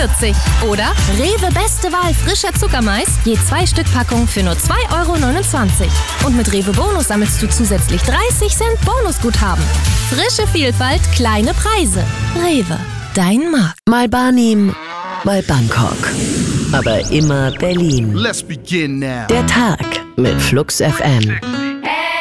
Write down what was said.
40. Oder Rewe Beste Wahl frischer Zuckermais, je 2 Stück Packung für nur 2,29 €. Und mit Rewe Bonus sammelst du zusätzlich 30 Cent Bonusguthaben. Frische Vielfalt, kleine Preise. Rewe, dein Markt. Mal Barnim, mal Bangkok. Aber immer Berlin. Let's begin now. Der Tag mit Flux FM.